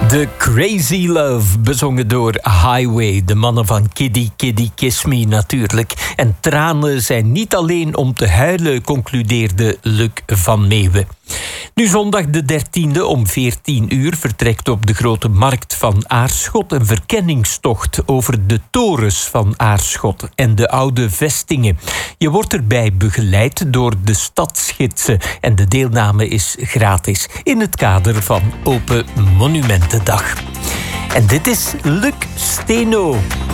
The Crazy Love, bezongen door Highway. De mannen van Kiddy Kiddy Kiss Me natuurlijk. En tranen zijn niet alleen om te huilen, concludeerde Luc van Meeuwen. Nu zondag de 13e om 14 uur vertrekt op de Grote Markt van Aarschot een verkenningstocht over de torens van Aarschot en de oude vestingen. Je wordt erbij begeleid door de stadsgidsen en de deelname is gratis in het kader van Open Monumentendag. En dit is Luc Steno.